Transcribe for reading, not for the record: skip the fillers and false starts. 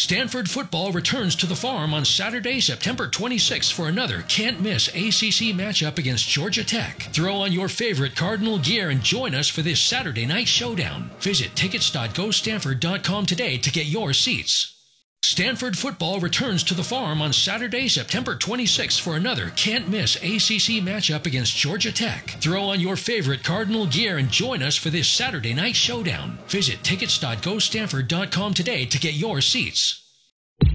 Stanford football returns to the Farm on Saturday, September 26th for another can't-miss ACC matchup against Georgia Tech. Throw on your favorite Cardinal gear and join us for this Saturday night showdown. Visit tickets.gostanford.com today to get your seats. Stanford football returns to the Farm on Saturday, September 26th for another can't-miss ACC matchup against Georgia Tech. Throw on your favorite Cardinal gear and join us for this Saturday night showdown. Visit tickets.gostanford.com today to get your seats.